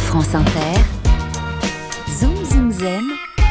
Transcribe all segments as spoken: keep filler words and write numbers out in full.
France Inter, Zoom Zoom Zen,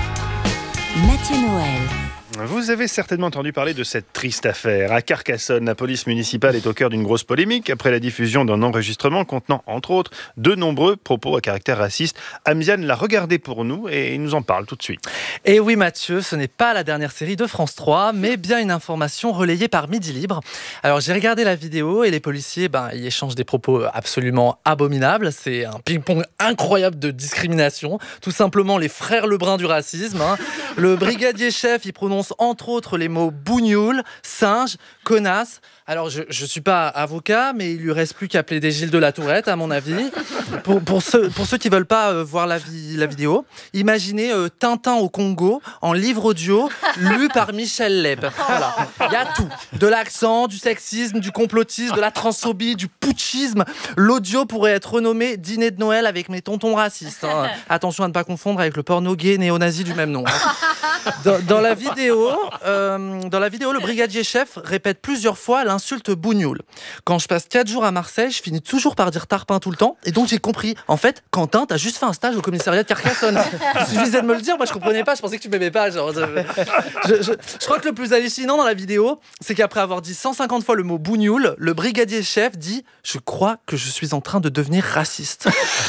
Mathieu Noël. Vous avez certainement entendu parler de cette triste affaire. À Carcassonne, la police municipale est au cœur d'une grosse polémique après la diffusion d'un enregistrement contenant, entre autres, de nombreux propos à caractère raciste. Amziane l'a regardé pour nous et il nous en parle tout de suite. Et oui Mathieu, ce n'est pas la dernière série de France trois, mais bien une information relayée par Midi Libre. Alors j'ai regardé la vidéo et les policiers, ben, ils échangent des propos absolument abominables. C'est un ping-pong incroyable de discrimination. Tout simplement les frères Lebrun du racisme. Hein. Le brigadier chef, il prononce entre autres les mots bougnoule, singe, connasse. Alors je ne suis pas avocat, mais il lui reste plus qu'à plaider Gilles de la Tourette, à mon avis. Pour, pour, ceux, pour ceux qui ne veulent pas euh, voir la, vi- la vidéo, imaginez euh, Tintin au Congo en livre audio lu par Michel Leb. Voilà. Il y a tout. De l'accent, du sexisme, du complotisme, de la transphobie, du putschisme. L'audio pourrait être renommé Dîner de Noël avec mes tontons racistes. Hein. Attention à ne pas confondre avec le porno gay néo-nazi du même nom. Hein. Dans, dans, la vidéo, euh, dans la vidéo, le brigadier chef répète plusieurs fois l'insulte bougnoule. Quand je passe quatre jours à Marseille, je finis toujours par dire tarpin tout le temps. Et donc j'ai compris. En fait, Quentin, t'as juste fait un stage au commissariat de Carcassonne. Il suffisait de me le dire. Moi, je comprenais pas. Je pensais que tu m'aimais pas. Genre, je, je, je, je crois que le plus hallucinant dans la vidéo, c'est qu'après avoir dit cent cinquante fois le mot bougnoule, le brigadier chef dit « Je crois que je suis en train de devenir raciste. »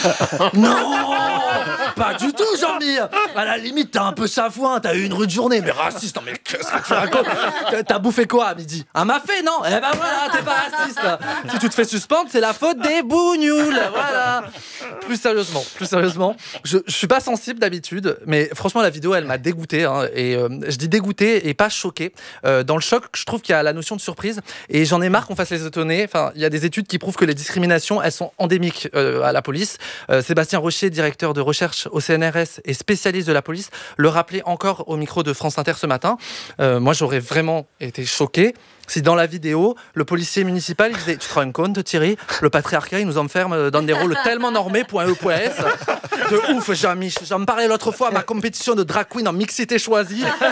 Non, pas du tout, Jean-Mi. À la limite, t'as un peu chafouin. T'as eu une rude journée. Mais raciste, non mais qu'est-ce que tu racontes? T'as bouffé quoi à midi? Un mafé, non? Eh ben voilà, t'es pas raciste. Si tu te fais suspendre, c'est la faute des bougnoules. Voilà. Plus sérieusement, plus sérieusement, je, je suis pas sensible d'habitude, mais franchement la vidéo elle m'a dégoûté. Hein, et euh, je dis dégoûté et pas choqué. Euh, dans le choc, je trouve qu'il y a la notion de surprise et j'en ai marre qu'on fasse les étonner. Enfin, il y a des études qui prouvent que les discriminations elles sont endémiques euh, à la police. Euh, Sébastien Rocher, directeur de recherche au C N R S et spécialiste de la police, le rappelait encore au micro de France Inter ce matin. Euh, moi j'aurais vraiment été choqué si dans la vidéo, le policier municipal il disait « Tu te rends compte Thierry, le patriarcat il nous enferme dans des rôles tellement normés, point E, point S. De ouf, Jean-Mich. J'en parlais l'autre fois à ma compétition de drag queen en mixité choisie.